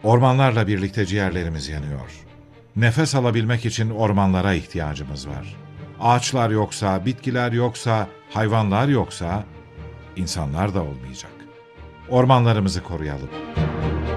Ormanlarla birlikte ciğerlerimiz yanıyor. Nefes alabilmek için ormanlara ihtiyacımız var. Ağaçlar yoksa, bitkiler yoksa, hayvanlar yoksa, insanlar da olmayacak. Ormanlarımızı koruyalım.